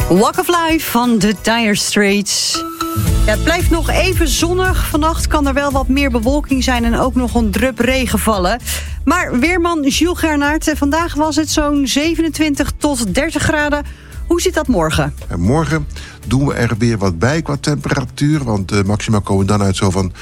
Walk of Life van The Dire Straits. Ja, het blijft nog even zonnig. Vannacht kan er wel wat meer bewolking zijn en ook nog een drup regen vallen. Maar weerman Jules Gernaert, vandaag was het zo'n 27 tot 30 graden. Hoe zit dat morgen? En morgen doen we er weer wat bij qua temperatuur. Want de maxima komen dan uit zo van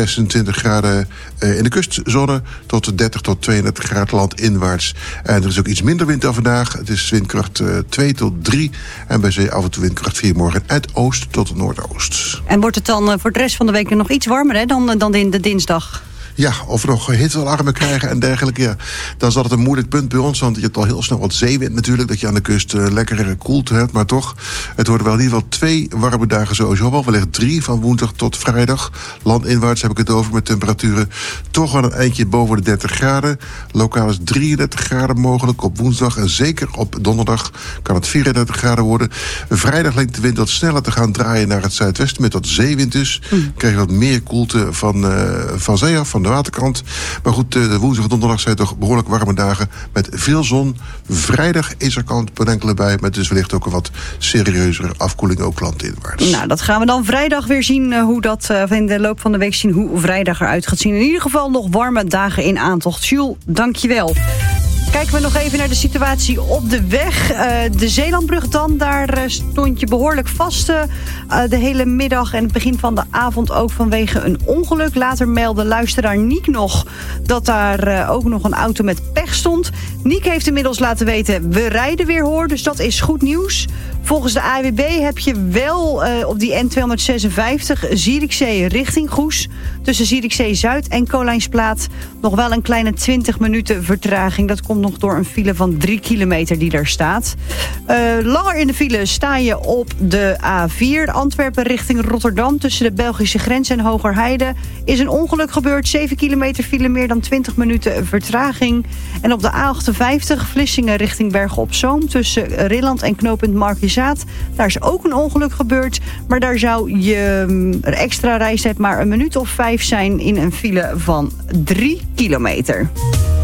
26 graden in de kustzone tot 30 tot 32 graden landinwaarts. En er is ook iets minder wind dan vandaag. Het is windkracht 2 tot 3. En bij zee af en toe windkracht 4 morgen uit oost tot noordoost. En wordt het dan voor de rest van de week nog iets warmer hè, dan in de dinsdag? Ja, of we nog hittealarmen krijgen en dergelijke. Ja, dan is dat een moeilijk punt bij ons. Want je hebt al heel snel wat zeewind natuurlijk. Dat je aan de kust lekkere koelte hebt. Maar toch, het worden wel in ieder geval 2 warme dagen sowieso wel. Wellicht 3 van woensdag tot vrijdag. Landinwaarts heb ik het over met temperaturen toch wel een eindje boven de 30 graden. Lokaal is 33 graden mogelijk op woensdag. En zeker op donderdag kan het 34 graden worden. Vrijdag lijkt de wind wat sneller te gaan draaien naar het zuidwesten. Met wat zeewind dus. Krijg je wat meer koelte van zee af, van de waterkant. Maar goed, de woensdag en donderdag zijn toch behoorlijk warme dagen met veel zon. Vrijdag is er kans op een enkele bij, met dus wellicht ook een wat serieuzere afkoeling ook landinwaarts. Nou, dat gaan we dan vrijdag weer zien, hoe dat in de loop van de week zien hoe vrijdag eruit gaat zien. In ieder geval nog warme dagen in aantocht. Jules, dankjewel. Kijken we nog even naar de situatie op de weg. De Zeelandbrug dan, daar stond je behoorlijk vast de hele middag en het begin van de avond ook vanwege een ongeluk. Later meldde luisteraar Niek nog dat daar ook nog een auto met pech stond. Niek heeft inmiddels laten weten, we rijden weer hoor, dus dat is goed nieuws. Volgens de AWB heb je wel op die N256 Zierikzee richting Goes. Tussen Zierikzee Zuid en Kolijnsplaat nog wel een kleine 20 minuten vertraging. Dat komt nog door een file van 3 kilometer die daar staat. Langer in de file sta je op de A4 Antwerpen richting Rotterdam. Tussen de Belgische grens en Hogerheide is een ongeluk gebeurd. 7 kilometer file, meer dan 20 minuten vertraging. En op de A58 Vlissingen richting Bergen op Zoom. Tussen Rilland en knooppunt Markizaat. Daar is ook een ongeluk gebeurd. Maar daar zou je extra reistijd maar een minuut of 5 zijn in een file van 3 kilometer.